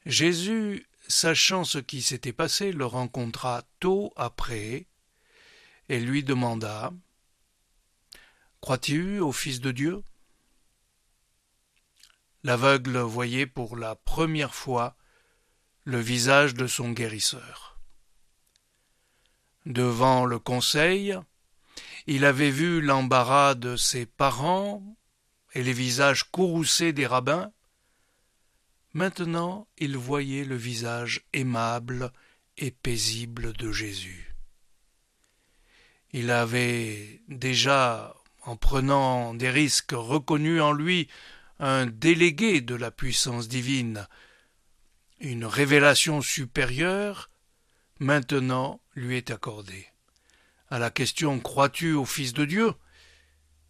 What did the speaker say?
Jésus, sachant ce qui s'était passé, le rencontra tôt après et lui demanda « Crois-tu au Fils de Dieu ?» L'aveugle voyait pour la première fois le visage de son guérisseur. Devant le conseil, il avait vu l'embarras de ses parents et les visages courroucés des rabbins. Maintenant, il voyait le visage aimable et paisible de Jésus. Il avait déjà, en prenant des risques, reconnu en lui un délégué de la puissance divine. Une révélation supérieure, maintenant, lui est accordée. À la question « Crois-tu au Fils de Dieu ?»